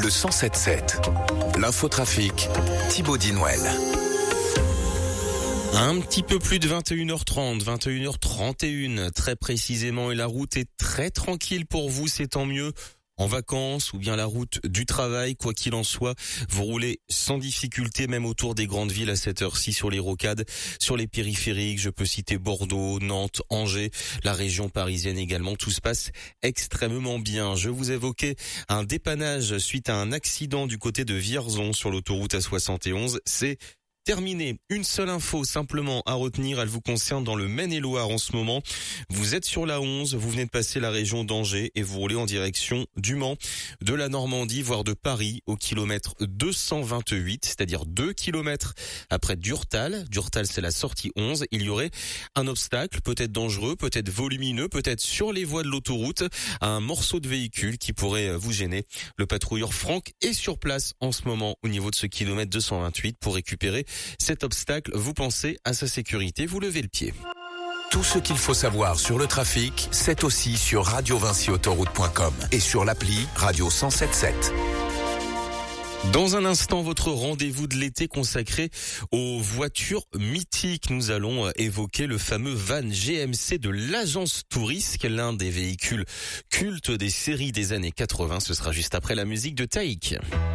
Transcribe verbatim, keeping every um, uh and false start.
le cent sept sept. L'infotrafic, Thibaut Dinouel. Un petit peu plus de vingt et une heures trente, vingt et une heures trente et une très précisément, et la route est très tranquille pour vous, c'est tant mieux. En vacances ou bien la route du travail, quoi qu'il en soit, vous roulez sans difficulté, même autour des grandes villes à cette heure-ci, sur les rocades, sur les périphériques. Je peux citer Bordeaux, Nantes, Angers, la région parisienne également. Tout se passe extrêmement bien. Je vous évoquais un dépannage suite à un accident du côté de Vierzon sur l'autoroute A soixante et onze. C'est terminé. Une seule info simplement à retenir, elle vous concerne dans le Maine-et-Loire en ce moment. Vous êtes sur la onze, vous venez de passer la région d'Angers et vous roulez en direction du Mans, de la Normandie, voire de Paris au kilomètre deux cent vingt-huit, c'est-à-dire deux kilomètres après Durtal. Durtal, c'est la sortie onze. Il y aurait un obstacle, peut-être dangereux, peut-être volumineux, peut-être sur les voies de l'autoroute, un morceau de véhicule qui pourrait vous gêner. Le patrouilleur Franck est sur place en ce moment au niveau de ce kilomètre deux cent vingt-huit pour récupérer cet obstacle. Vous pensez à sa sécurité, vous levez le pied. Tout ce qu'il faut savoir sur le trafic, c'est aussi sur radio vinci autoroute point com et sur l'appli Radio cent sept sept. Dans un instant, votre rendez-vous de l'été consacré aux voitures mythiques. Nous allons évoquer le fameux van G M C de l'agence Tourisque, l'un des véhicules cultes des séries des années quatre-vingts. Ce sera juste après la musique de Taïk.